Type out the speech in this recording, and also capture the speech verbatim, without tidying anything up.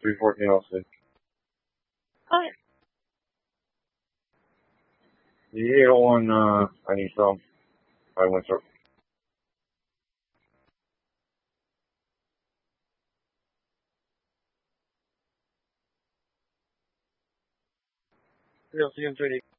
three fourteen oh six. Hi. The eight oh one, uh, I need some. I went through. Real C M three.